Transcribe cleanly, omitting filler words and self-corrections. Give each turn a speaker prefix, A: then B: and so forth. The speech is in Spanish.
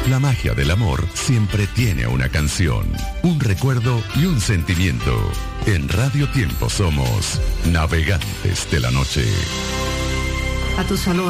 A: La magia del amor siempre tiene una canción, un recuerdo y un sentimiento. En Radio Tiempo somos Navegantes de la Noche.
B: A tu salud.